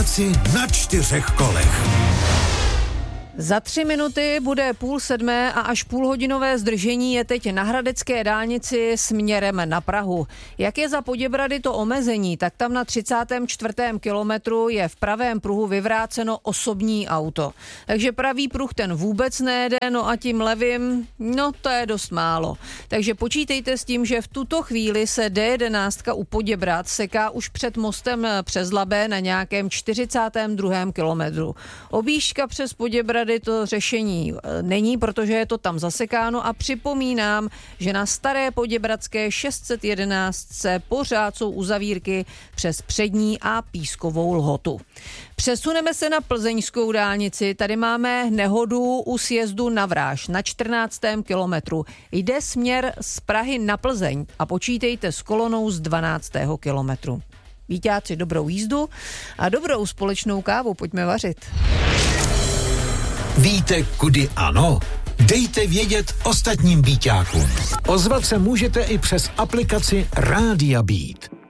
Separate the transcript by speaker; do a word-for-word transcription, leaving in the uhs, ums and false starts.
Speaker 1: Byťáci na čtyřech kolech.
Speaker 2: Za tři minuty bude půl sedmé a až půlhodinové zdržení je teď na hradecké dálnici směrem na Prahu. Jak je za Poděbrady to omezení, tak tam na třicátém čtvrtém kilometru je v pravém pruhu vyvráceno osobní auto. Takže pravý pruh ten vůbec nejde, no a tím levým, no to je dost málo. Takže počítejte s tím, že v tuto chvíli se D jedenáct u Poděbrad seká už před mostem přes Labé na nějakém čtyřicátém druhém kilometru. Objížďka přes Poděbrady to řešení není, protože je to tam zasekáno a připomínám, že na staré poděbradské šest set jedenáct pořád jsou uzavírky přes přední a Pískovou Lhotu. Přesuneme se na plzeňskou dálnici. Tady máme nehodu u sjezdu na Vráž na čtrnáctém kilometru. Jde směr z Prahy na Plzeň a počítejte s kolonou z dvanáctého kilometru. Víťáci, dobrou jízdu a dobrou společnou kávu pojďme vařit.
Speaker 1: Víte, kudy ano? Dejte vědět ostatním Byťákům. Ozvat se můžete i přes aplikaci Rádia Beat.